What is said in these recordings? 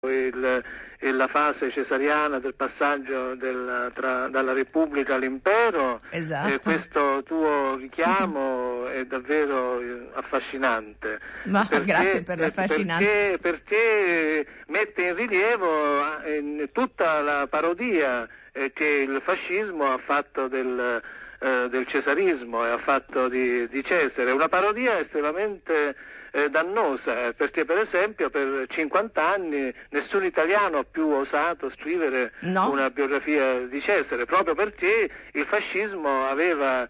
la fase cesariana del passaggio dalla Repubblica all'impero. Esatto. Questo tuo richiamo è davvero affascinante. Ma grazie per l'affascinante. Perché mette in rilievo tutta la parodia che il fascismo ha fatto del cesarismo e ha fatto di Cesare. Una parodia estremamente dannosa, perché per esempio per 50 anni nessun italiano ha più osato scrivere una biografia di Cesare, proprio perché il fascismo aveva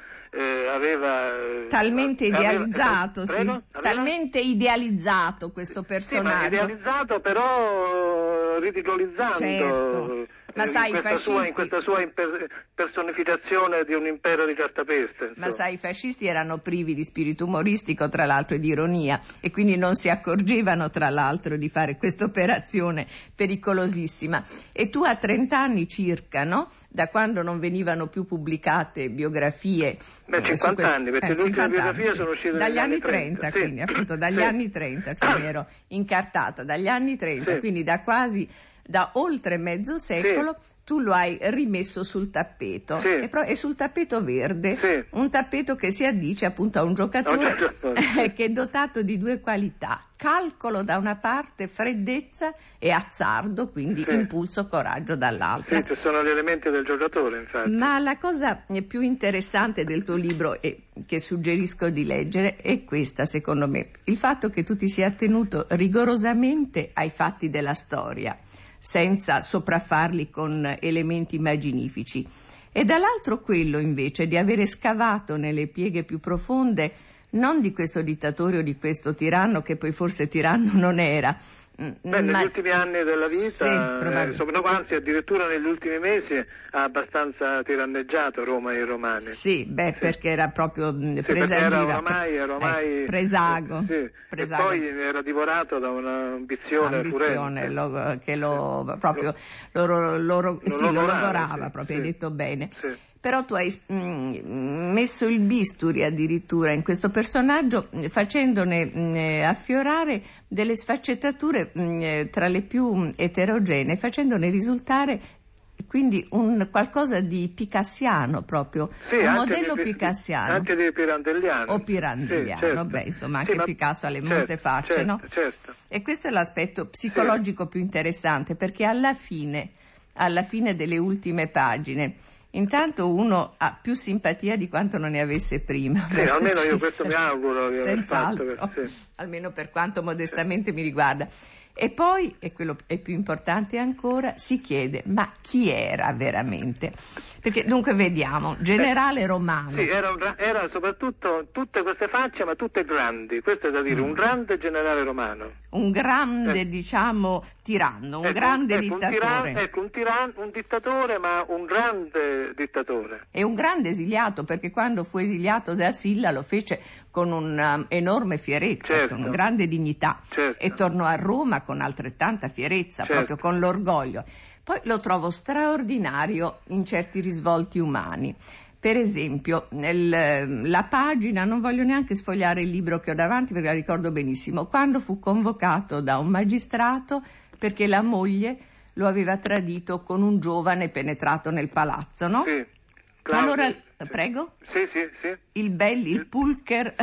talmente idealizzato, talmente idealizzato questo personaggio. Sì, ma idealizzato però ridicolizzando. Certo. Ma sai, in questa sua personificazione di un impero di cartapeste. Insomma. Ma sai, i fascisti erano privi di spirito umoristico, tra l'altro, e di ironia, e quindi non si accorgevano, tra l'altro, di fare questa operazione pericolosissima. E tu a 30 anni circa, no? Da quando non venivano più pubblicate biografie. 50 anni, perché le ultime biografie sono uscite dagli anni 30, quindi appunto dagli anni 30, cioè mi ero incartata, dagli anni 30, quindi da oltre mezzo secolo tu lo hai rimesso sul tappeto e sul tappeto verde, un tappeto che si addice appunto a un giocatore che è dotato di due qualità: calcolo da una parte, freddezza, e azzardo, quindi impulso, coraggio dall'altra. Sì, sono gli elementi del giocatore, infatti. Ma la cosa più interessante del tuo libro, e che suggerisco di leggere, è questa, secondo me: il fatto che tu ti sia attenuto rigorosamente ai fatti della storia, senza sopraffarli con elementi immaginifici, e dall'altro quello invece di avere scavato nelle pieghe più profonde non di questo dittatore o di questo tiranno, che poi forse tiranno non era. Negli ultimi anni della vita, anzi addirittura negli ultimi mesi, ha abbastanza tiranneggiato Roma e i romani. Perché era proprio presagiva. Era ormai presago. Presago. E poi era divorato da un'ambizione furente. Che lo logorava, proprio, hai detto bene. Sì. Però tu hai messo il bisturi addirittura in questo personaggio, facendone affiorare delle sfaccettature tra le più eterogenee, facendone risultare quindi un qualcosa di picassiano proprio, un modello picassiano. Anche di pirandelliano. O pirandelliano, anche Picasso ha le molte facce, no? Certo. E questo è l'aspetto psicologico più interessante, perché alla fine delle ultime pagine, intanto uno ha più simpatia di quanto non ne avesse prima. Almeno io questo mi auguro. Senz'altro, almeno per quanto modestamente mi riguarda. E poi, e quello è più importante ancora, si chiede: ma chi era veramente? Perché dunque vediamo, generale romano. Sì, era soprattutto tutte queste facce, ma tutte grandi. Questo è da dire, un grande generale romano. Un grande, tiranno, un grande dittatore. Un dittatore, ma un grande dittatore. E un grande esiliato, perché quando fu esiliato da Silla lo fece con un'enorme fierezza, con grande dignità, e tornò a Roma con altrettanta fierezza, proprio con l'orgoglio. Poi lo trovo straordinario in certi risvolti umani. Per esempio, la pagina, non voglio neanche sfogliare il libro che ho davanti perché la ricordo benissimo, quando fu convocato da un magistrato perché la moglie lo aveva tradito con un giovane penetrato nel palazzo, no? Sì. Allora, prego? Sì. Il Pulcher.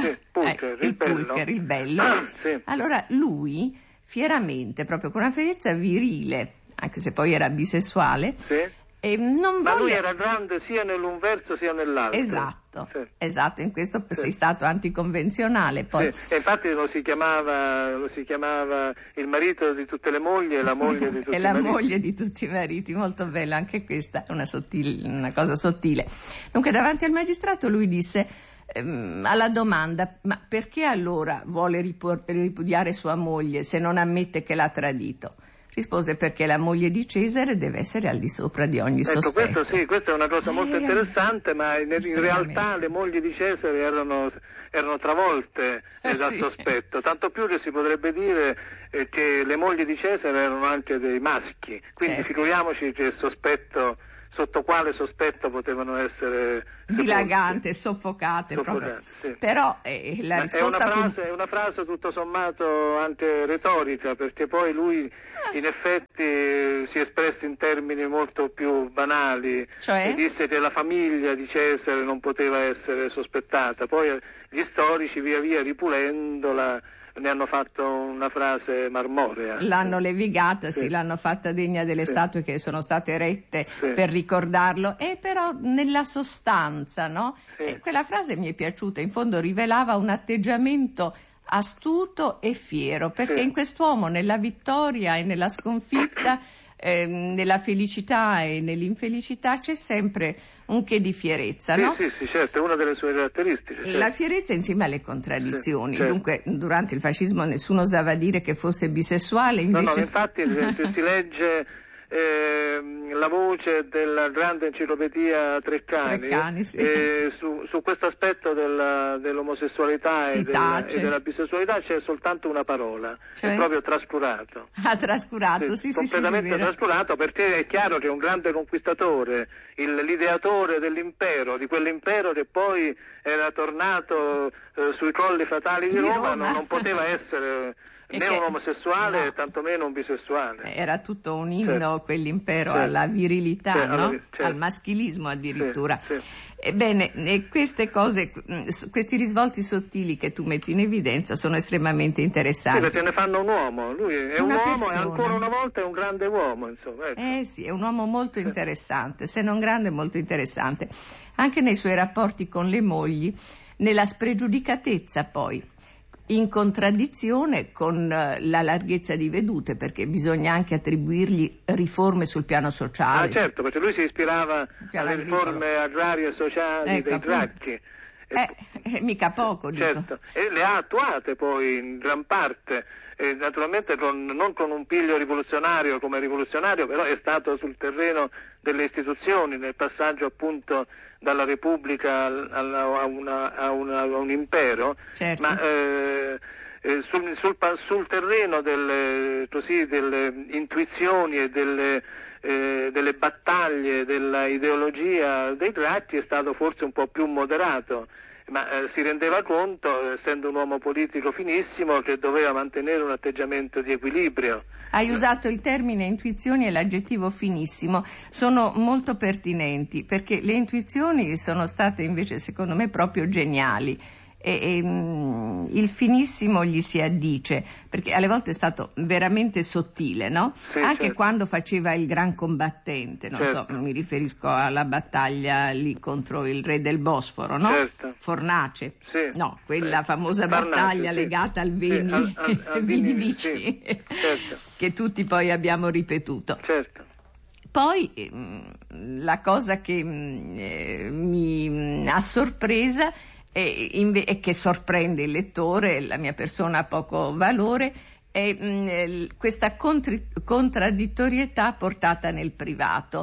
Il bello. Sì. Allora lui, fieramente, proprio con una fierezza virile, anche se poi era bisessuale, ma lui era grande sia nell'un verso sia nell'altro. Esatto, in questo sei stato anticonvenzionale. Poi. E infatti lo si chiamava il marito di tutte le mogli e la moglie di tutti i mariti. E la moglie di tutti i mariti, molto bella anche questa, una cosa sottile. Dunque davanti al magistrato lui disse, alla domanda: ma perché allora vuole ripudiare sua moglie se non ammette che l'ha tradito? Rispose: perché la moglie di Cesare deve essere al di sopra di ogni sospetto. Questa è una cosa molto interessante, ma in realtà le mogli di Cesare erano travolte dal sospetto, tanto più che si potrebbe dire che le mogli di Cesare erano anche dei maschi, quindi figuriamoci che sospetto sotto quale sospetto potevano essere dilagante, soffocate proprio. Sì. Però la risposta è una frase tutto sommato anche retorica, perché poi lui in effetti si è espresso in termini molto più banali, cioè? E disse che la famiglia di Cesare non poteva essere sospettata. Poi gli storici via via ripulendola ne hanno fatto una frase marmorea. L'hanno levigata, sì, l'hanno fatta degna delle statue che sono state erette per ricordarlo, e però nella sostanza, no? Quella frase mi è piaciuta, in fondo rivelava un atteggiamento astuto e fiero, perché in quest'uomo, nella vittoria e nella sconfitta, nella felicità e nell'infelicità, c'è sempre un che di fierezza, no? Sì, certo, è una delle sue caratteristiche. Certo. La fierezza insieme alle contraddizioni. Certo. Dunque, durante il fascismo nessuno osava dire che fosse bisessuale, invece... No, infatti si legge la voce della grande enciclopedia Treccani sì. Su questo aspetto dell'omosessualità e della bisessualità c'è soltanto una parola, cioè? È proprio trascurato. Trascurato, sì, completamente trascurato, perché è chiaro che è un grande conquistatore, l'ideatore dell'impero, di quell'impero che poi era tornato sui colli fatali di Roma. Non poteva essere né un omosessuale, tantomeno un bisessuale. Era tutto un inno, quell'impero, alla virilità, no? Al maschilismo addirittura. Ebbene, queste cose, questi risvolti sottili che tu metti in evidenza sono estremamente interessanti. Sì, perché ne fanno un uomo. Lui è un uomo e ancora una volta è un grande uomo, insomma. Ecco. Sì, è un uomo molto interessante, se non grande, molto interessante. Anche nei suoi rapporti con le mogli, nella spregiudicatezza poi, in contraddizione con la larghezza di vedute, perché bisogna anche attribuirgli riforme sul piano sociale. Certo, perché lui si ispirava alle riforme agrarie e sociali dei Gracchi. Mica poco, dico. Certo, e le ha attuate poi in gran parte, naturalmente non con un piglio rivoluzionario come rivoluzionario, però è stato sul terreno delle istituzioni, nel passaggio appunto dalla Repubblica a un impero, certo. Ma sul terreno delle intuizioni e delle battaglie della ideologia dei Gracchi è stato forse un po' più moderato, ma si rendeva conto, essendo un uomo politico finissimo, che doveva mantenere un atteggiamento di equilibrio. Hai usato il termine intuizioni e l'aggettivo finissimo, sono molto pertinenti, perché le intuizioni sono state invece, secondo me, proprio geniali. Il finissimo gli si addice, perché alle volte è stato veramente sottile, no? Sì, anche certo. Quando faceva il gran combattente, non certo. so, mi riferisco alla battaglia lì contro il re del Bosforo, no? Certo. Fornace, sì. No, quella famosa battaglia legata al Veni, al Vidi Vici, certo. che tutti poi abbiamo ripetuto. Certo. Poi la cosa che mi ha sorpresa e che sorprende il lettore, la mia persona ha poco valore, è questa contraddittorietà portata nel privato.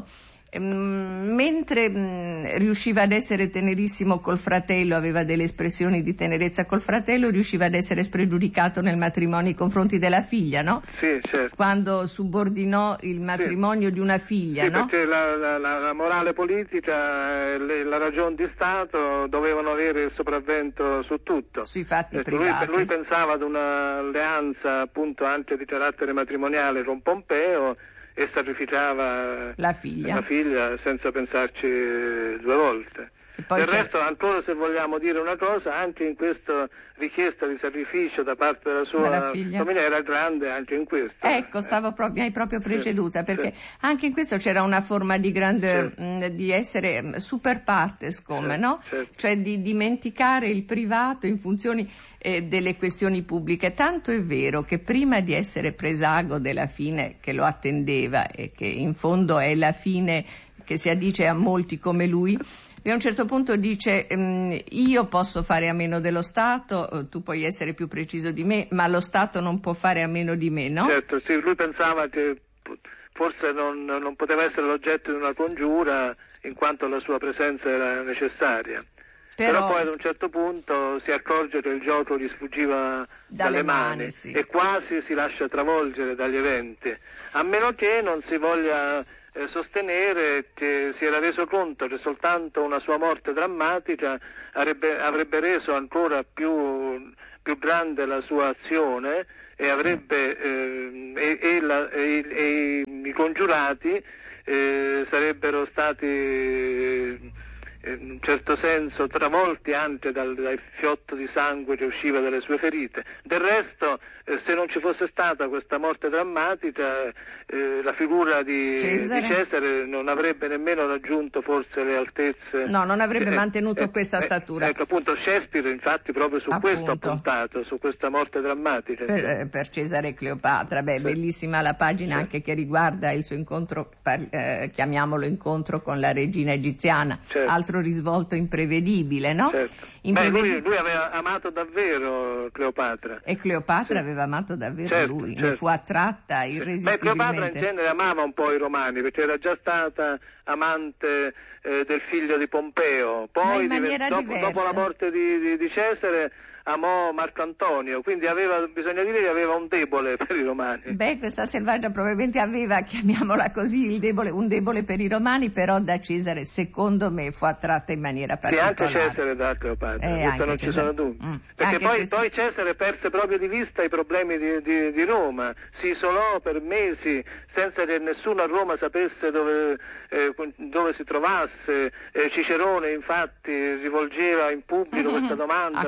Mentre riusciva ad essere tenerissimo col fratello, aveva delle espressioni di tenerezza col fratello, riusciva ad essere spregiudicato nel matrimonio nei confronti della figlia, no? Sì, certo. Quando subordinò il matrimonio di una figlia, sì, no? Perché la morale politica e la ragione di Stato dovevano avere il sopravvento su tutto. Sui fatti privati. Lui pensava ad un'alleanza appunto anche di carattere matrimoniale con Pompeo e sacrificava la figlia senza pensarci due volte. Del resto, ancora se vogliamo dire una cosa, anche in questa richiesta di sacrificio da parte della sua famiglia era grande anche in questo. Ecco, mi hai proprio preceduta, perché anche in questo c'era una forma di grande di essere super partes, come, no? Cioè di dimenticare il privato in funzione delle questioni pubbliche. Tanto è vero che prima di essere presago della fine che lo attendeva, e che in fondo è la fine che si addice a molti come lui, a un certo punto dice io posso fare a meno dello Stato, tu puoi essere più preciso di me, ma lo Stato non può fare a meno di me, no? Certo, sì, lui pensava che forse non poteva essere l'oggetto di una congiura in quanto la sua presenza era necessaria. Però poi ad un certo punto si accorge che il gioco gli sfuggiva dalle mani e quasi si lascia travolgere dagli eventi, a meno che non si voglia sostenere che si era reso conto che soltanto una sua morte drammatica avrebbe reso ancora più grande la sua azione e avrebbe i congiurati sarebbero stati in un certo senso travolti anche dal fiotto di sangue che usciva dalle sue ferite. Del resto, se non ci fosse stata questa morte drammatica, la figura di Cesare non avrebbe nemmeno raggiunto forse le altezze. No, non avrebbe mantenuto questa statura. Ecco, appunto, Shakespeare infatti proprio su questo ha puntato, su questa morte drammatica. Per Cesare e Cleopatra, bellissima la pagina anche che riguarda il suo incontro, chiamiamolo incontro con la regina egiziana, altro risvolto imprevedibile, no? Lui aveva amato davvero Cleopatra. E Cleopatra aveva amato davvero lui, ne fu attratta irresistibilmente. Cleopatra in genere amava un po' i romani, perché era già stata amante del figlio di Pompeo, poi dopo la morte di Cesare amò Marco Antonio, quindi bisogna dire che aveva un debole per i romani. Questa selvaggia probabilmente aveva, chiamiamola così, un debole per i romani, però da Cesare secondo me fu attratta in maniera particolare. Sì, anche Cesare da Cleopatra, questo non ci sono dubbi. Perché poi Cesare perse proprio di vista i problemi di Roma, si isolò per mesi senza che nessuno a Roma sapesse dove si trovasse. Cicerone infatti rivolgeva in pubblico questa domanda,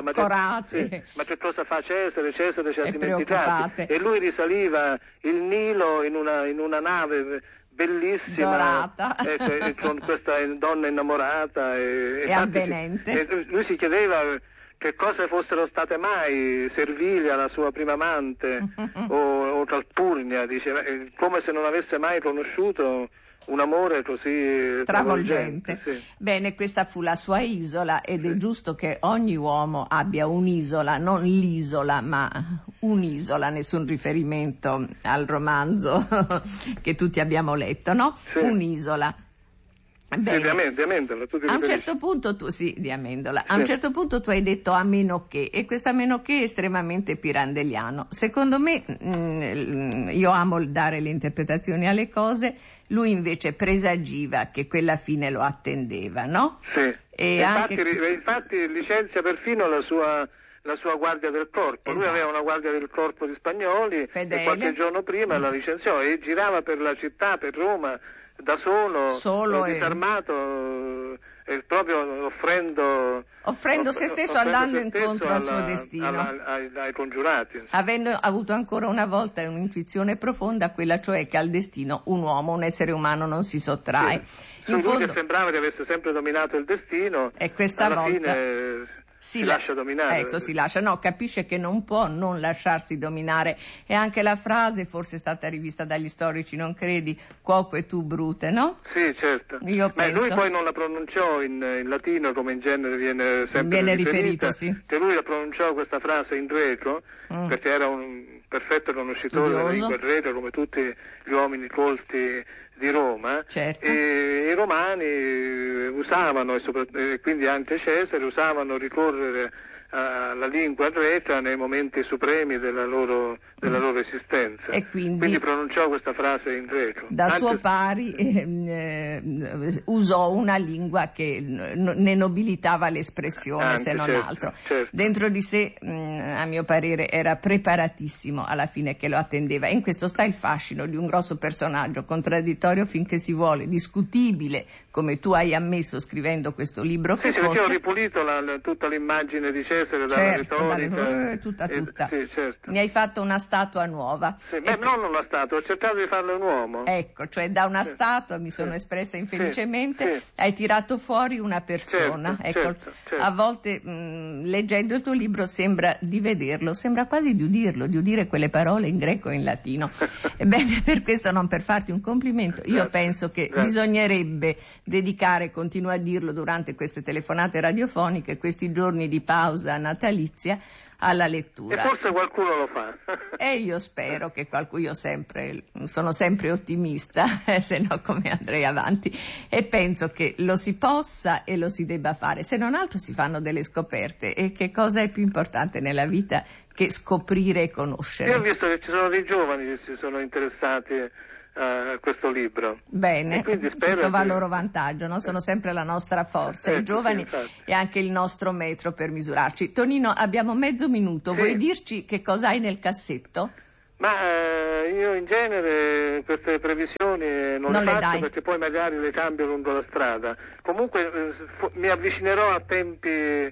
ma che cosa fa Cesare? Cesare ci ha dimenticati. E lui risaliva il Nilo in una nave bellissima, dorata, con questa donna innamorata e avvenente. Lui si chiedeva che cosa fossero state mai Servilia, la sua prima amante, o Calpurnia, dice, come se non avesse mai conosciuto un amore così travolgente. Bene, questa fu la sua isola ed è giusto che ogni uomo abbia un'isola, non l'isola, ma un'isola, nessun riferimento al romanzo che tutti abbiamo letto, no? Un'isola. Bene. Di Amendola, a un certo punto di Amendola. A un certo punto tu hai detto a meno che, e questo a meno che è estremamente pirandelliano. Secondo me, io amo dare le interpretazioni alle cose, lui invece presagiva che quella fine lo attendeva, no? Sì. E infatti licenzia perfino la sua guardia del corpo. Lui aveva una guardia del corpo di spagnoli fedele. E qualche giorno prima la licenziò e girava per la città, per Roma, da solo disarmato, proprio offrendo se stesso, andando incontro al suo destino, ai congiurati. Avendo avuto ancora una volta un'intuizione profonda, quella cioè che al destino un essere umano non si sottrae. Lui che sembrava che avesse sempre dominato il destino, e questa alla volta fine si lascia dominare. Si lascia, capisce che non può non lasciarsi dominare. E anche la frase forse è stata rivista dagli storici, non credi? Quoque tu brute, no? Sì, certo. Io penso. Lui poi non la pronunciò in latino, come in genere viene sempre riferito, sì. Che lui la pronunciò questa frase in greco, perché era un perfetto conoscitore della lingua greca, come tutti gli uomini colti di Roma, e i romani usavano, e quindi anche Cesare, usavano ricorrere alla lingua greca nei momenti supremi della loro esistenza, e quindi pronunciò questa frase in greco. Da suo pari usò una lingua che ne nobilitava l'espressione, se non altro. Certo. Dentro di sé, a mio parere, era preparatissimo alla fine che lo attendeva. E in questo sta il fascino di un grosso personaggio, contraddittorio finché si vuole, discutibile, come tu hai ammesso scrivendo questo libro che fosse. Perché ho ripulito tutta l'immagine di Cesare dalla retorica. Tutta. Certo. Ne hai fatto una statua nuova. Non una statua, ho cercato di farlo un uomo. Ecco, cioè da una statua mi sono espressa infelicemente, hai tirato fuori una persona. Certo. A volte leggendo il tuo libro sembra di vederlo, sembra quasi di udirlo, di udire quelle parole in greco e in latino. Ebbene, per questo, non per farti un complimento, io penso che bisognerebbe dedicare, continuo a dirlo durante queste telefonate radiofoniche, questi giorni di pausa natalizia, alla lettura. E forse qualcuno lo fa. E io spero che qualcuno, sono sempre ottimista, se no come andrei avanti, e penso che lo si possa e lo si debba fare, se non altro si fanno delle scoperte, e che cosa è più importante nella vita che scoprire e conoscere. Io ho visto che ci sono dei giovani che si sono interessati questo libro. Bene, questo va a loro vantaggio, no? Sono sempre la nostra forza, i giovani, sì, e anche il nostro metro per misurarci. Tonino, abbiamo mezzo minuto, sì. Vuoi dirci che cosa hai nel cassetto? Ma io in genere queste previsioni non le faccio perché poi magari le cambio lungo la strada. Comunque mi avvicinerò a tempi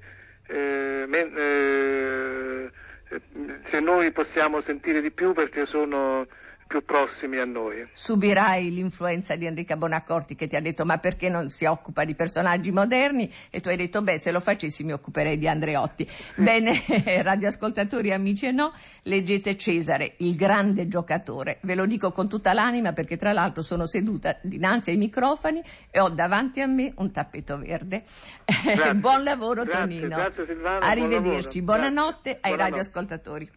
se noi possiamo sentire di più, perché sono più prossimi a noi. Subirai l'influenza di Enrica Bonaccorti, che ti ha detto ma perché non si occupa di personaggi moderni, e tu hai detto se lo facessi mi occuperei di Andreotti. Bene, radioascoltatori, amici e no, leggete Cesare, il grande giocatore. Ve lo dico con tutta l'anima perché tra l'altro sono seduta dinanzi ai microfoni e ho davanti a me un tappeto verde. Buon lavoro, Tonino. Grazie Silvano. Arrivederci, buonanotte ai radioascoltatori.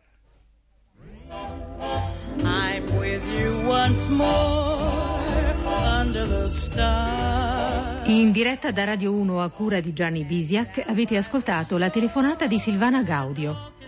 I'm with you once more under the stars. In diretta da Radio 1 a cura di Gianni Bisiak avete ascoltato la telefonata di Silvana Gaudio.